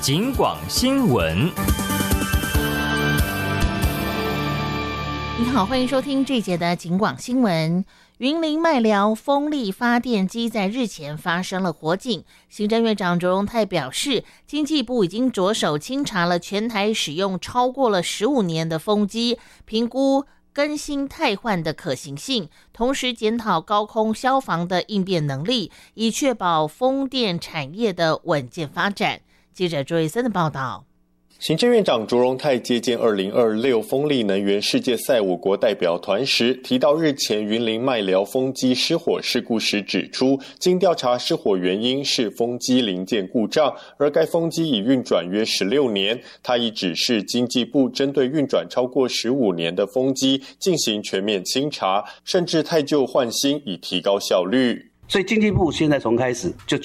警广新闻。 你好，欢迎收听这节的警广新闻。云林麦寮风力发电机在日前发生了火警，行政院长卓荣泰表示，经济部已经着手清查了全台使用超过了15年的风机，评估更新汰换的可行性，同时检讨高空消防的应变能力，以确保风电产业的稳健发展。记者朱瑞森的报道。 行政院长卓荣泰接见2026风力能源世界赛5国代表团时，提到日前云林麦寮风机失火事故时指出，经调查失火原因是风机零件故障，而该风机已运转约16年。他已指示经济部针对运转超过15年的风机进行全面清查，甚至汰旧换新，以提高效率。 所以经济部现在从开始就